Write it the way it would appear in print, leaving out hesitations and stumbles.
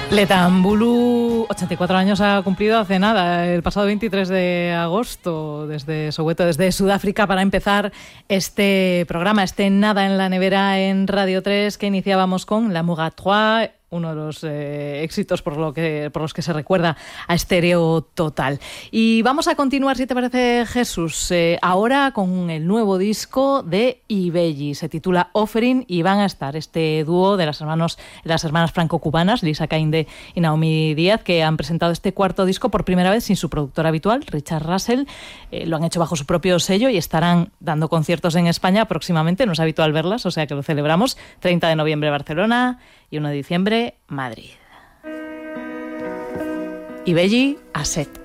Letambulu, 84 años ha cumplido hace nada, el pasado 23 de agosto, desde Soweto, desde Sudáfrica, para empezar este programa, Nada en la Nevera en Radio 3, que iniciábamos con La Muga Trois, uno de los éxitos por los que se recuerda a Estéreo Total. Y vamos a continuar, si te parece, Jesús, ahora con el nuevo disco de Ibelli. Se titula Offering y van a estar este dúo de las hermanas franco-cubanas, Lisa Cainde y Naomi Díaz, que han presentado este cuarto disco por primera vez sin su productor habitual, Richard Russell. Lo han hecho bajo su propio sello y estarán dando conciertos en España próximamente. No es habitual verlas, o sea que lo celebramos. 30 de noviembre Barcelona y 1 de diciembre Madrid. Ibelli, Asset.